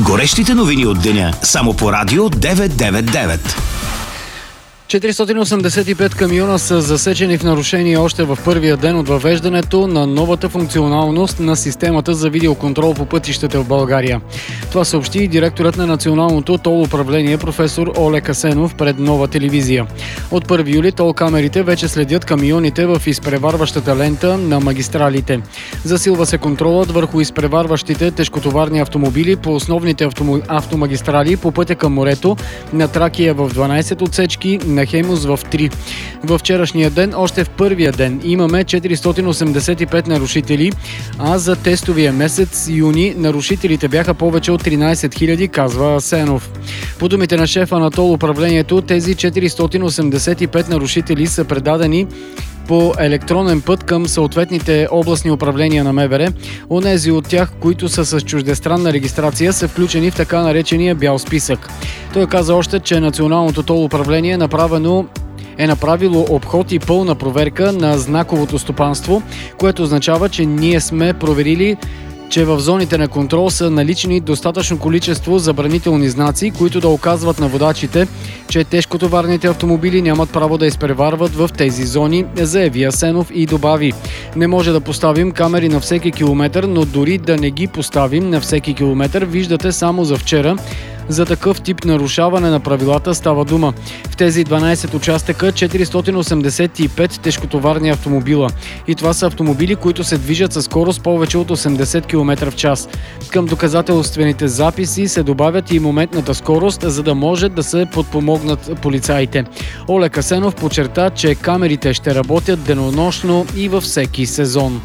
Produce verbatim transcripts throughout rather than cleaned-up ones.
Горещите новини от деня само по Радио деветстотин деветдесет и девет. четиристотин осемдесет и пет камиона са засечени в нарушение още в първия ден от въвеждането на новата функционалност на системата за видеоконтрол по пътищата в България. Това съобщи и директорът на Националното тол управление професор Олег Асенов пред Нова телевизия. От първи юли тол камерите вече следят камионите в изпреварващата лента на магистралите. Засилва се контролът върху изпреварващите тежкотоварни автомобили по основните автом... автомагистрали по пътя към морето, на Тракия в дванадесет отсечки, на Хемус в три. Във вчерашния ден, още в първия ден, имаме четиристотин осемдесет и пет нарушители, а за тестовия месец юни нарушителите бяха повече от тринадесет хиляди, казва Асенов. По думите на шефа на тол управлението, тези четиристотин осемдесет и пет нарушители са предадени по електронен път към съответните областни управления на МВР. Онези от тях, които са с чуждестранна регистрация, са включени в така наречения бял списък. Той каза още, че Националното тол управление е направено е направило обход и пълна проверка на знаковото стопанство, което означава, че ние сме проверили, че в зоните на контрол са налични достатъчно количество забранителни знаци, които да указват на водачите, че тежкотоварните автомобили нямат право да изпреварват в тези зони, заяви Асенов и добави: не може да поставим камери на всеки километър, но дори да не ги поставим на всеки километър, виждате само за вчера, за такъв тип нарушаване на правилата става дума. В тези дванадесет участъка четиристотин осемдесет и пет тежкотоварни автомобила. И това са автомобили, които се движат със скорост повече от осемдесет километра в час. Към доказателствените записи се добавят и моментната скорост, за да може да се подпомогнат полицаите. Олег Асенов подчерта, че камерите ще работят денонощно и във всеки сезон.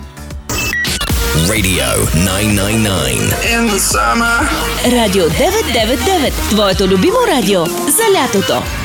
Radio деветстотин деветдесет и девет. In the summer. Радио деветстотин деветдесет и девет. Твоето любимо радио за лятото.